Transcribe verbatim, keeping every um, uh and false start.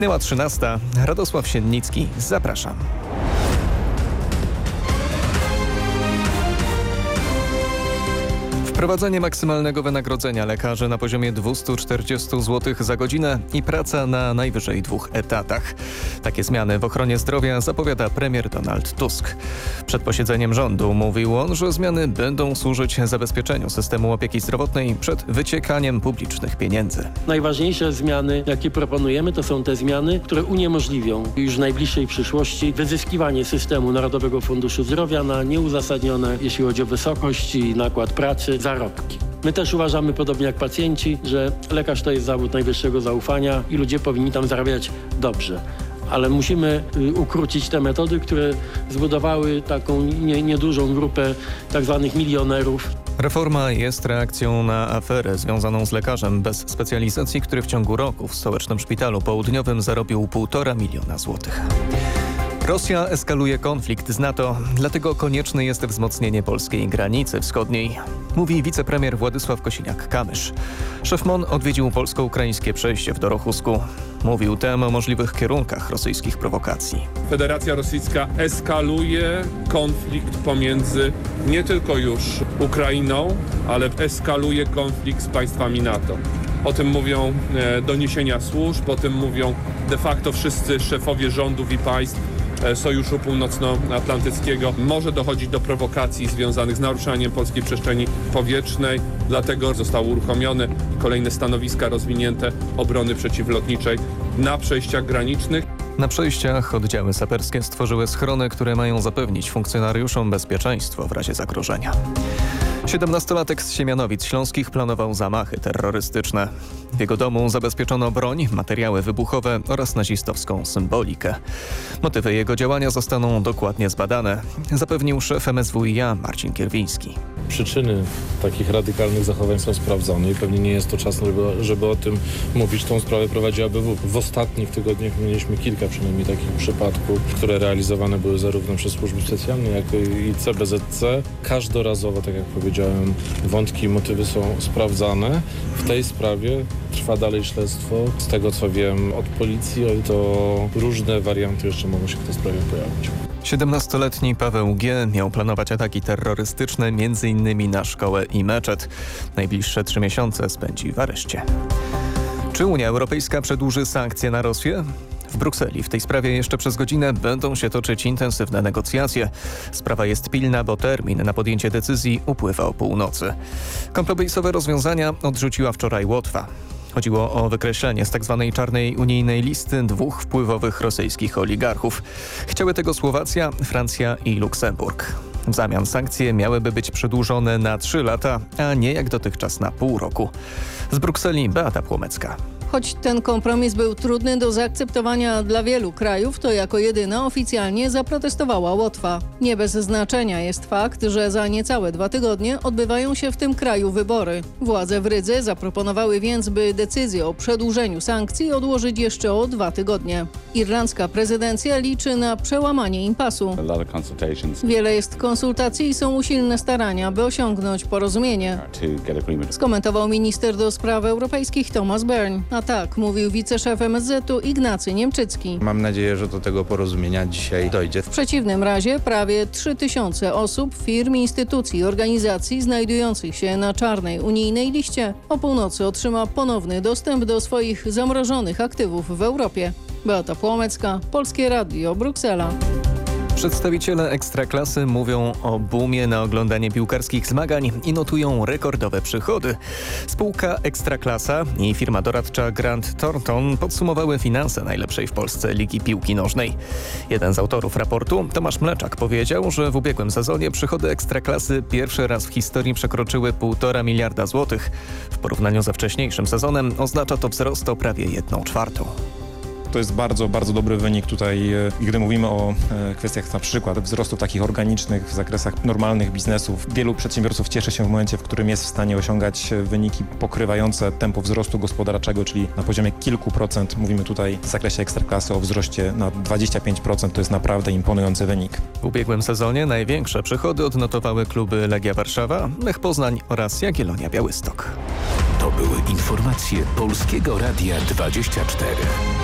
Minęła trzynasta. Radosław Siennicki. Zapraszam. Wprowadzenie maksymalnego wynagrodzenia lekarzy na poziomie dwieście czterdzieści złotych za godzinę i praca na najwyżej dwóch etatach. Takie zmiany w ochronie zdrowia zapowiada premier Donald Tusk. Przed posiedzeniem rządu mówił on, że zmiany będą służyć zabezpieczeniu systemu opieki zdrowotnej przed wyciekaniem publicznych pieniędzy. Najważniejsze zmiany, jakie proponujemy, to są te zmiany, które uniemożliwią już w najbliższej przyszłości wyzyskiwanie systemu Narodowego Funduszu Zdrowia na nieuzasadnione, jeśli chodzi o wysokość i nakład pracy, zarobki. My też uważamy, podobnie jak pacjenci, że lekarz to jest zawód najwyższego zaufania i ludzie powinni tam zarabiać dobrze. Ale musimy ukrócić te metody, które zbudowały taką nie, niedużą grupę tak zwanych milionerów. Reforma jest reakcją na aferę związaną z lekarzem bez specjalizacji, który w ciągu roku w stołecznym szpitalu południowym zarobił półtora miliona złotych. Rosja eskaluje konflikt z NATO, dlatego konieczne jest wzmocnienie polskiej granicy wschodniej, mówi wicepremier Władysław Kosiniak-Kamysz. Szef M O N odwiedził polsko-ukraińskie przejście w Dorochusku. Mówił tam o możliwych kierunkach rosyjskich prowokacji. Federacja Rosyjska eskaluje konflikt pomiędzy nie tylko już Ukrainą, ale eskaluje konflikt z państwami NATO. O tym mówią doniesienia służb, o tym mówią de facto wszyscy szefowie rządów i państw Sojuszu Północnoatlantyckiego. Może dochodzić do prowokacji związanych z naruszaniem polskiej przestrzeni powietrznej, dlatego zostały uruchomione kolejne stanowiska rozwinięte obrony przeciwlotniczej na przejściach granicznych. Na przejściach oddziały saperskie stworzyły schrony, które mają zapewnić funkcjonariuszom bezpieczeństwo w razie zagrożenia. siedemnastolatek z Siemianowic Śląskich planował zamachy terrorystyczne. W jego domu zabezpieczono broń, materiały wybuchowe oraz nazistowską symbolikę. Motywy jego działania zostaną dokładnie zbadane, zapewnił szef M S W i A Marcin Kierwiński. Przyczyny takich radykalnych zachowań są sprawdzone i pewnie nie jest to czas, żeby, żeby o tym mówić. Tą sprawę prowadzi A B W. W ostatnich tygodniach mieliśmy kilka przynajmniej takich przypadków, które realizowane były zarówno przez służby specjalne, jak i C B Z C. Każdorazowo, tak jak powiedziałem, wątki i motywy są sprawdzane. W tej sprawie trwa dalej śledztwo. Z tego co wiem od policji, to różne warianty jeszcze mogą się w tej sprawie pojawić. siedemnastoletni Paweł G. miał planować ataki terrorystyczne między innymi na szkołę i meczet. Najbliższe trzy miesiące spędzi w areszcie. Czy Unia Europejska przedłuży sankcje na Rosję? W Brukseli w tej sprawie jeszcze przez godzinę będą się toczyć intensywne negocjacje. Sprawa jest pilna, bo termin na podjęcie decyzji upływa o północy. Kompromisowe rozwiązania odrzuciła wczoraj Łotwa. Chodziło o wykreślenie z tzw. czarnej unijnej listy dwóch wpływowych rosyjskich oligarchów. Chciały tego Słowacja, Francja i Luksemburg. W zamian sankcje miałyby być przedłużone na trzy lata, a nie jak dotychczas na pół roku. Z Brukseli Beata Płomecka. Choć ten kompromis był trudny do zaakceptowania dla wielu krajów, to jako jedyna oficjalnie zaprotestowała Łotwa. Nie bez znaczenia jest fakt, że za niecałe dwa tygodnie odbywają się w tym kraju wybory. Władze w Rydze zaproponowały więc, by decyzję o przedłużeniu sankcji odłożyć jeszcze o dwa tygodnie. Irlandzka prezydencja liczy na przełamanie impasu. Wiele jest konsultacji i są usilne starania, by osiągnąć porozumienie, skomentował minister do spraw europejskich Thomas Byrne. A tak mówił wiceszef M S Z-u Ignacy Niemczycki. Mam nadzieję, że do tego porozumienia dzisiaj dojdzie. W przeciwnym razie prawie trzy tysiące osób, firm, instytucji i organizacji znajdujących się na czarnej unijnej liście o północy otrzyma ponowny dostęp do swoich zamrożonych aktywów w Europie. Beata Płomecka, Polskie Radio, Bruksela. Przedstawiciele Ekstraklasy mówią o boomie na oglądanie piłkarskich zmagań i notują rekordowe przychody. Spółka Ekstraklasa i firma doradcza Grant Thornton podsumowały finanse najlepszej w Polsce Ligi Piłki Nożnej. Jeden z autorów raportu, Tomasz Mleczak, powiedział, że w ubiegłym sezonie przychody Ekstraklasy pierwszy raz w historii przekroczyły półtora miliarda złotych. W porównaniu ze wcześniejszym sezonem oznacza to wzrost o prawie jedną czwartą. To jest bardzo, bardzo dobry wynik tutaj, gdy mówimy o kwestiach na przykład wzrostu takich organicznych w zakresach normalnych biznesów. Wielu przedsiębiorców cieszy się w momencie, w którym jest w stanie osiągać wyniki pokrywające tempo wzrostu gospodarczego, czyli na poziomie kilku procent. Mówimy tutaj w zakresie Ekstraklasy o wzroście na dwadzieścia pięć procent. To jest naprawdę imponujący wynik. W ubiegłym sezonie największe przychody odnotowały kluby Legia Warszawa, Lech Poznań oraz Jagiellonia Białystok. To były informacje Polskiego Radia dwadzieścia cztery.